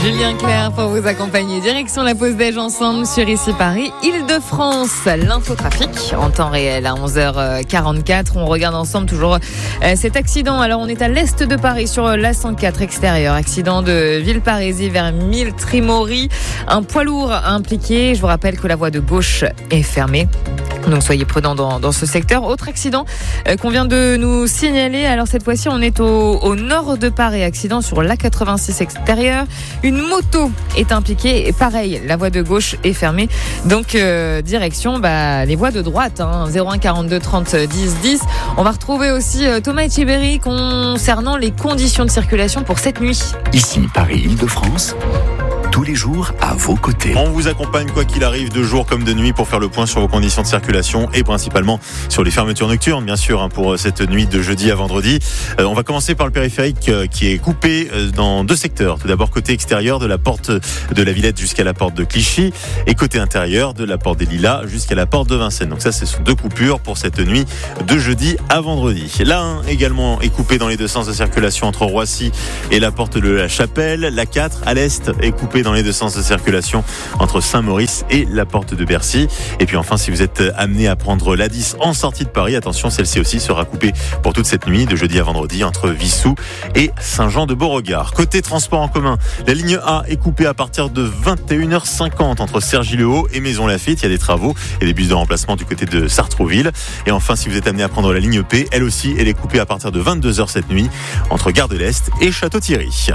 Julien Clerc pour vous accompagner. Direction la pause déj ensemble sur Ici Paris, Île-de-France. L'infotrafic en temps réel à 11h44. On regarde ensemble toujours cet accident. Alors on est à l'est de Paris sur l'A104 extérieur. Accident de Villeparisis vers Mille-Trimory. Un poids lourd impliqué. Je vous rappelle que la voie de gauche est fermée. Donc soyez prudents dans ce secteur. Autre accident qu'on vient de nous signaler. Alors cette fois-ci on est au nord de Paris. Accident sur l'A86 extérieur. Une moto est impliquée. Et pareil, la voie de gauche est fermée. Donc direction les voies de droite. 01 42 30 10 10. On va retrouver aussi Thomas Etcheberry concernant les conditions de circulation pour cette nuit. Ici Paris, Île-de-France. Tous les jours à vos côtés. On vous accompagne quoi qu'il arrive de jour comme de nuit pour faire le point sur vos conditions de circulation et principalement sur les fermetures nocturnes bien sûr pour cette nuit de jeudi à vendredi. On va commencer par le périphérique qui est coupé dans deux secteurs. Tout d'abord côté extérieur de la porte de la Villette jusqu'à la porte de Clichy et côté intérieur de la porte des Lilas jusqu'à la porte de Vincennes. Donc ça ce sont deux coupures pour cette nuit de jeudi à vendredi. L'A1 également est coupé dans les deux sens de circulation entre Roissy et la porte de la Chapelle. La 4 à l'est est coupée dans les deux sens de circulation entre Saint-Maurice et la porte de Bercy. Et puis enfin, si vous êtes amené à prendre l'A10 en sortie de Paris, attention, celle-ci aussi sera coupée pour toute cette nuit de jeudi à vendredi entre Vissou et Saint-Jean-de-Beauregard. Côté transport en commun, la ligne A est coupée à partir de 21h50 entre Cergy-le-Haut et Maisons-Laffitte. Il y a des travaux et des bus de remplacement du côté de Sartrouville. Et enfin, si vous êtes amené à prendre la ligne P, elle aussi, elle est coupée à partir de 22h cette nuit entre Gare de l'Est et Château-Thierry.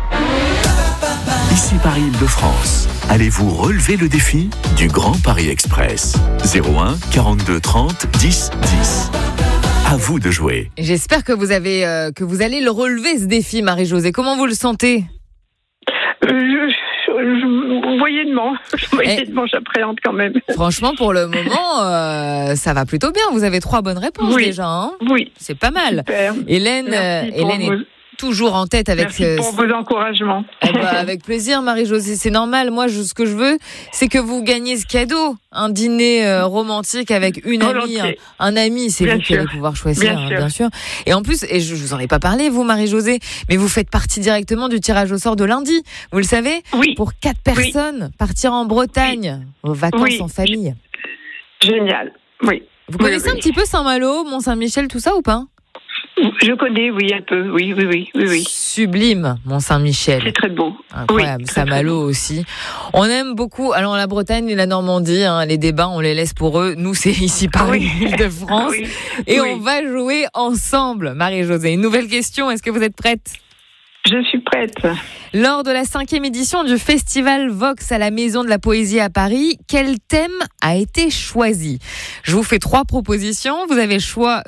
Ici Paris, Île-de-France. Allez-vous relever le défi du Grand Paris Express? 01 42 30 10 10. À vous de jouer. J'espère que vous allez le relever ce défi, Marie-Josée. Comment vous le sentez? Moyennement, j'appréhende quand même. Franchement, pour le moment, ça va plutôt bien. Vous avez 3 bonnes réponses déjà. Oui. C'est pas mal. Super. Hélène est toujours en tête avec... Merci pour vos encouragements. Avec plaisir, Marie-Josée, c'est normal. Moi, ce que je veux, c'est que vous gagnez ce cadeau. Un dîner romantique avec une amie, un ami, c'est vous qui allez pouvoir choisir, bien sûr. Et en plus, et je vous en ai pas parlé, vous, Marie-Josée, mais vous faites partie directement du tirage au sort de lundi. Vous le savez? Oui. Pour 4 personnes, partir en Bretagne, aux vacances en famille. Génial, oui. Vous connaissez un petit peu Saint-Malo, Mont-Saint-Michel, tout ça ou pas? Je connais, oui, un peu, oui. Sublime, Mont-Saint-Michel. C'est très beau. Incroyable, Saint-Malo aussi. On aime beaucoup, alors la Bretagne et la Normandie, les débats, on les laisse pour eux. Nous, c'est ici Paris, Île-de-France. Et on va jouer ensemble, Marie-Josée. Une nouvelle question, est-ce que vous êtes prête? Je suis prête. Lors de la 5e édition du festival Vox à la Maison de la Poésie à Paris, quel thème a été choisi? Je vous fais 3 propositions. Vous avez le choix,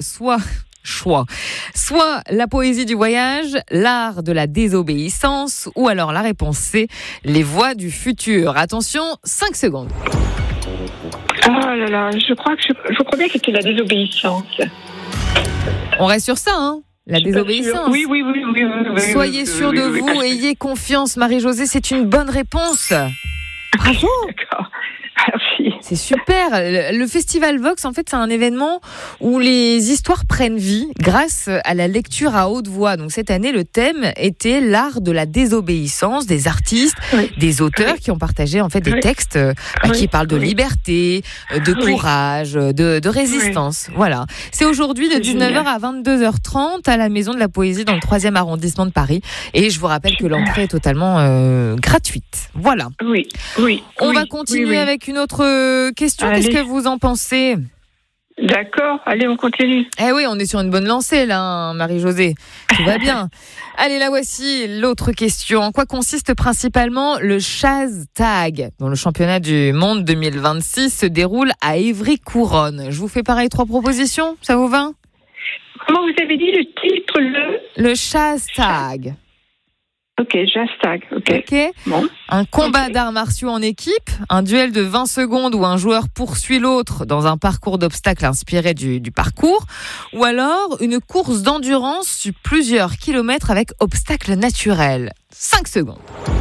soit la poésie du voyage, l'art de la désobéissance, ou alors la réponse C, les voix du futur. Attention, 5 secondes. Oh là là, je crois bien que c'était la désobéissance. On reste sur ça, la désobéissance. Oui. Soyez sûr de vous, ayez confiance, Marie-Josée, c'est une bonne réponse. Bravo. D'accord. Merci. C'est super. Le festival Vox, en fait, c'est un événement où les histoires prennent vie grâce à la lecture à haute voix. Donc cette année, le thème était l'art de la désobéissance, des artistes, des auteurs qui ont partagé en fait des textes qui parlent de liberté, de courage, de résistance. Voilà. C'est aujourd'hui de 19h à 22h30 à la Maison de la Poésie dans le 3e arrondissement de Paris. Et je vous rappelle que l'entrée est totalement gratuite. Voilà. Oui. On va continuer avec une autre question. Allez. Qu'est-ce que vous en pensez? D'accord, allez, on continue. Oui, on est sur une bonne lancée là, Marie-Josée. Tout va bien. Allez, là voici l'autre question. En quoi consiste principalement le Chaz Tag, dont le championnat du monde 2026 se déroule à Évry-Couronne? Je vous fais pareil 3 propositions, ça vous va? Comment vous avez dit le titre? Le Chaz Tag. Ok, hashtag, ok. Bon. Un combat d'arts martiaux en équipe, un duel de 20 secondes où un joueur poursuit l'autre dans un parcours d'obstacles inspiré du parcours, ou alors une course d'endurance sur plusieurs kilomètres avec obstacles naturels. 5 secondes.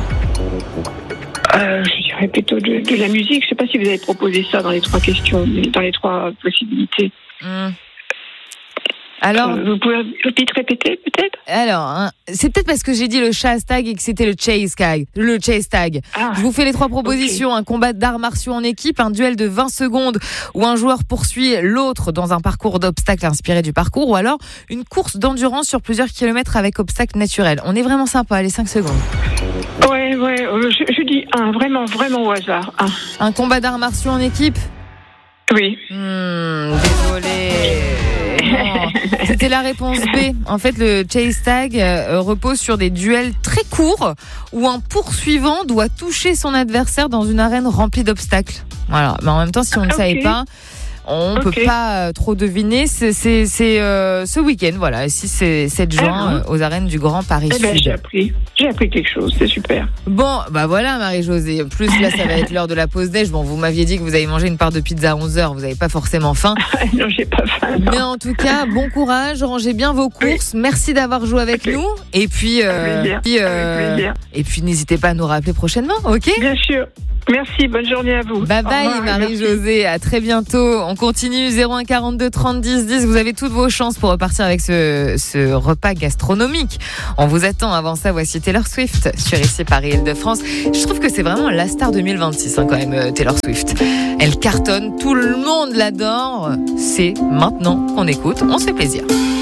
Je dirais plutôt de la musique. Je ne sais pas si vous avez proposé ça dans les 3 questions, dans les 3 possibilités. Alors, vous pouvez vite répéter, peut-être? alors, hein, c'est peut-être parce que j'ai dit le chasse tag et que c'était le chase tag. Ah, Je vous fais les 3 propositions. Un combat d'arts martiaux en équipe, un duel de 20 secondes où un joueur poursuit l'autre dans un parcours d'obstacles inspiré du parcours, ou alors une course d'endurance sur plusieurs kilomètres avec obstacles naturels. On est vraiment sympa, les 5 secondes. ouais, je dis un, vraiment au hasard. Un combat d'arts martiaux en équipe? Oui. Désolé. Non, c'était la réponse B. En fait, le chase tag repose sur des duels très courts où un poursuivant doit toucher son adversaire dans une arène remplie d'obstacles. Voilà. Mais en même temps, si on ne savait pas, on ne peut pas trop deviner. C'est ce week-end, voilà, 6 et 7 juin, aux arènes du Grand Paris Sud. J'ai appris quelque chose, c'est super. Bon, bah voilà, Marie-Josée. Plus là, ça va être l'heure de la pause déj. Bon, vous m'aviez dit que vous avez mangé une part de pizza à 11h. Vous n'avez pas forcément faim. Non, j'ai pas faim. Non. Mais en tout cas, bon courage, rangez bien vos courses. Oui. Merci d'avoir joué avec nous. Et puis, avec plaisir. Et puis, n'hésitez pas à nous rappeler prochainement, ok? Bien sûr. Merci, bonne journée à vous. Bye bye, Marie-Josée. À très bientôt. On continue 01 42 30 10 10. Vous avez toutes vos chances pour repartir avec ce repas gastronomique. On vous attend. Avant ça, voici Taylor Swift sur ici Paris-Île-de-France. Je trouve que c'est vraiment la star 2026 quand même, Taylor Swift. Elle cartonne, tout le monde l'adore. C'est maintenant qu'on écoute. On se fait plaisir.